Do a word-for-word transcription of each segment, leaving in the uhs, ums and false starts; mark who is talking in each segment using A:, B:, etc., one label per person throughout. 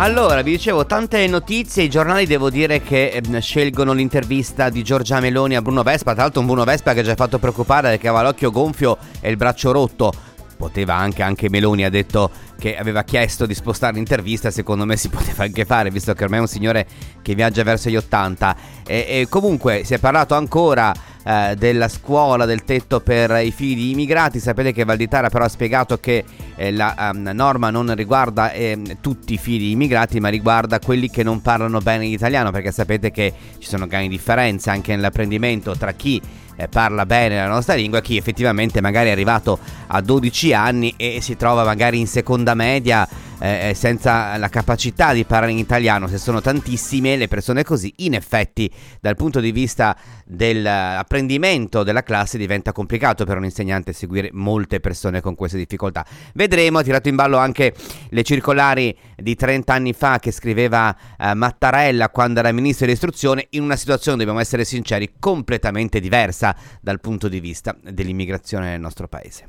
A: Allora, vi dicevo, tante notizie, i giornali devo dire che eh, scelgono l'intervista di Giorgia Meloni a Bruno Vespa. Tra l'altro un Bruno Vespa che ha già fatto preoccupare perché aveva l'occhio gonfio e il braccio rotto. Poteva anche, anche Meloni ha detto che aveva chiesto di spostare l'intervista, secondo me si poteva anche fare, visto che ormai è un signore che viaggia verso gli ottanta. E, e comunque si è parlato ancora eh, della scuola, del tetto per i figli di immigrati. Sapete che Valditara però ha spiegato che eh, la um, norma non riguarda eh, tutti i figli di immigrati, ma riguarda quelli che non parlano bene l'italiano, perché sapete che ci sono grandi differenze anche nell'apprendimento tra chi eh, parla bene la nostra lingua e chi effettivamente magari è arrivato a dodici anni e si trova magari in seconda media eh, senza la capacità di parlare in italiano. Se sono tantissime le persone così, in effetti dal punto di vista dell'apprendimento della classe diventa complicato per un insegnante seguire molte persone con queste difficoltà. Vedremo. Ha tirato in ballo anche le circolari di trenta anni fa che scriveva eh, Mattarella quando era ministro dell'istruzione, in una situazione, dobbiamo essere sinceri, completamente diversa dal punto di vista dell'immigrazione nel nostro paese.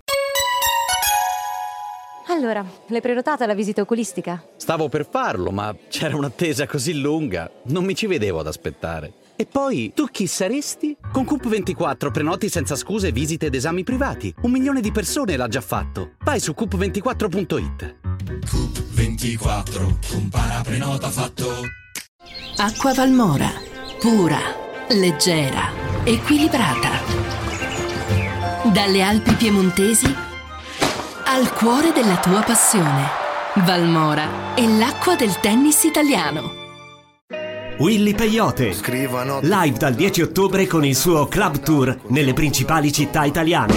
B: Allora, l'hai prenotata la visita oculistica?
C: Stavo per farlo, ma c'era un'attesa così lunga, non mi ci vedevo ad aspettare. E poi, tu chi saresti? Con Coop ventiquattro prenoti senza scuse visite ed esami privati. Un milione di persone l'ha già fatto. Vai su coop ventiquattro punto it.
D: Coop ventiquattro, compara, prenota, fatto.
E: Acqua Valmora, pura, leggera, equilibrata. Dalle Alpi piemontesi al cuore della tua passione. Valmora è l'acqua del tennis italiano.
F: Willy Peyote, live dal dieci ottobre con il suo club tour nelle principali città italiane.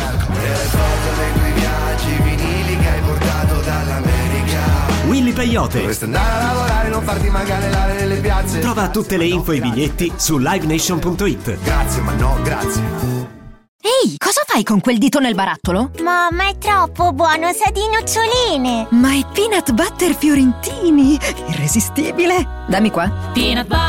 F: Willy Peyote. Trova tutte le info e i biglietti su live nation punto it.
G: Grazie, ma no, grazie.
H: Ehi, cosa fai con quel dito nel barattolo?
I: Mamma, è troppo buono, sa di noccioline.
H: Ma è peanut butter fiorentini, irresistibile. Dammi qua.
E: Peanut butter.